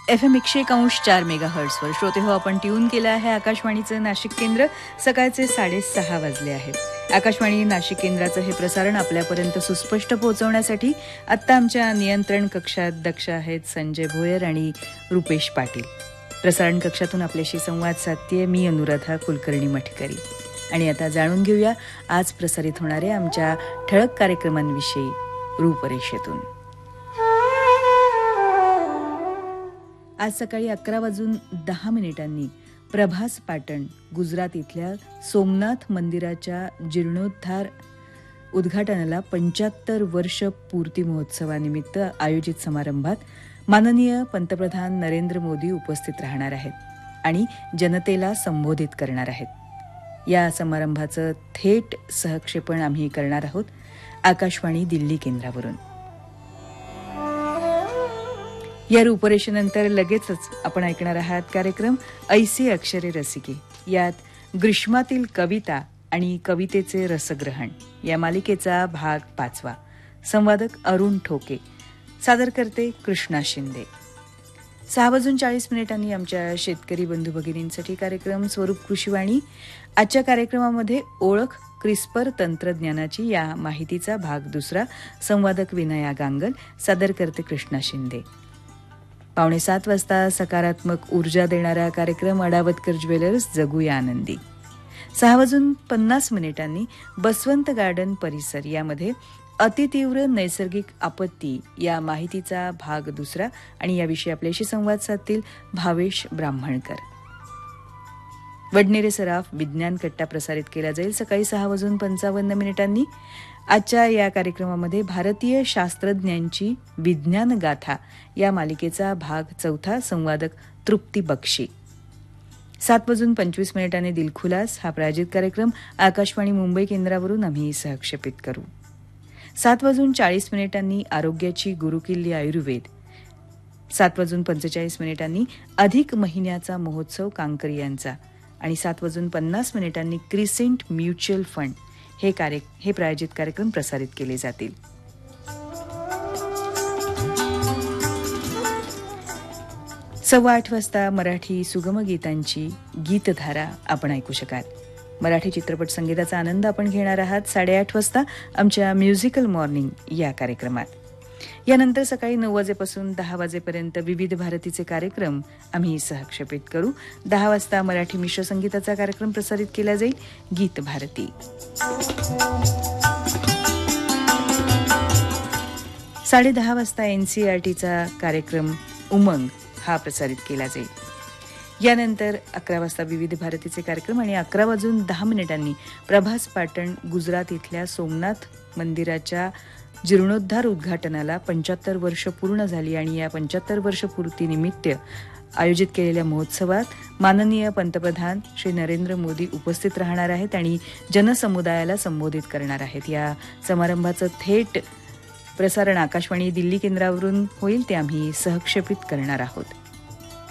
FM 101.4 मेगाहर्ट्झवर श्रोते हो, आपण ट्यून केलं आहे आकाशवाणीचं नाशिक केंद्र. सकाळचे 6:30 वाजले आहेत. आकाशवाणी नाशिक केंद्राचं हे प्रसारण आपल्यापर्यंत सुस्पष्ट पोहोचवण्यासाठी आत्ता आमच्या नियंत्रण कक्षात दक्ष आहेत संजय भोयर आणि रुपेश पाटील. प्रसारण कक्षातून आपल्याशी संवाद साधतेय मी अनुराधा कुलकर्णी मठकरी. आणि आता जाणून घेऊया आज प्रसारित होणाऱ्या आमच्या ठळक कार्यक्रमांविषयी रूपरेषेतून. आज सकाळी 11:10 प्रभास पाटण गुजरात इथल्या सोमनाथ मंदिराच्या जीर्णोद्धार उद्घाटनाला 75 वर्ष पूर्ती महोत्सवानिमित्त आयोजित समारंभात माननीय पंतप्रधान नरेंद्र मोदी उपस्थित राहणार आहेत आणि जनतेला संबोधित करणार आहेत. या समारंभाचं थेट सहक्षेपण आम्ही करणार आहोत आकाशवाणी दिल्ली केंद्रावरून. या रूपरेषेनंतर लगेचच आपण ऐकणार आहात कार्यक्रम ऐसे अक्षरे रसिके. यात ग्रीष्मातील कविता आणि कवितेचे रसग्रहण या मालिकेचा भाग 5. संवादक अरुण ठोके, सादर करते कृष्णा शिंदे. 6:40 आमच्या शेतकरी बंधू भगिनींसाठी कार्यक्रम स्वरूप कृषीवाणी. आजच्या कार्यक्रमामध्ये ओळख क्रिस्पर तंत्रज्ञानाची या माहितीचा भाग 2. संवादक विनया गांगल, सादर करते कृष्णा शिंदे. 6:45 वाजता सकारात्मक ऊर्जा देणारा कार्यक्रम अडावतकर ज्वेलर्स जगूया आनंदी. 6:50 बसवंत गार्डन परिसर यामध्ये अतितीव्र नैसर्गिक आपत्ती या माहितीचा भाग 2 आणि याविषयी आपल्याशी संवाद साधतील भावेश ब्राह्मणकर. वडनेरे सराफ विज्ञान कट्टा प्रसारित केला जाईल सकाळी 6:55 आजच्या या कार्यक्रमामध्ये भारतीय शास्त्रज्ञांची विज्ञान गाथा या मालिकेचा भाग 4 संवादक तृप्ती बक्षी. 7:25 दिलखुलास हा प्रायोजित कार्यक्रम आकाशवाणी मुंबई केंद्रावरून आम्ही सहक्षेपित करू. 7:40 आरोग्याची गुरुकिल्ली आयुर्वेद. 7:45 अधिक महिन्याचा महोत्सव कांकरियांचा आणि 7:50 क्रिसेंट म्युच्युअल फंड हे प्रायोजित कार्यक्रम प्रसारित केले जातील. सव्वा 8 वाजता मराठी सुगम गीतांची गीतधारा आपण ऐकू शकाल. मराठी चित्रपट संगीताचा आनंद आपण घेणार आहात 8:30 वाजता आमच्या म्युझिकल मॉर्निंग या कार्यक्रमात. यानंतर सकाळी 9 वाजेपासून 10 वाजेपर्यंत विविध भारतीचे कार्यक्रम आम्ही सहक्षेपित करू. 10 वाजता मराठी मिश्र संगीताचा कार्यक्रम प्रसारित केला जाईल गीत भारती. 10:30 वाजता NCERTचा कार्यक्रम उमंग हा प्रसारित केला जाईल. यानंतर 11 वाजता विविध भारतीचे कार्यक्रम आणि 11:10 प्रभास पाटण गुजरात इथल्या सोमनाथ मंदिराच्या जीर्णोद्धार उद्घाटनाला 75 वर्ष पूर्ण झाली आणि या 75 वर्ष पूर्तीनिमित्त आयोजित केलेल्या महोत्सवात माननीय पंतप्रधान श्री नरेंद्र मोदी उपस्थित राहणार आहेत आणि जनसमुदायाला संबोधित करणार आहेत. या समारंभाचं थेट प्रसारण आकाशवाणी दिल्ली केंद्रावरून होईल, ते आम्ही सहक्षेपित करणार आहोत.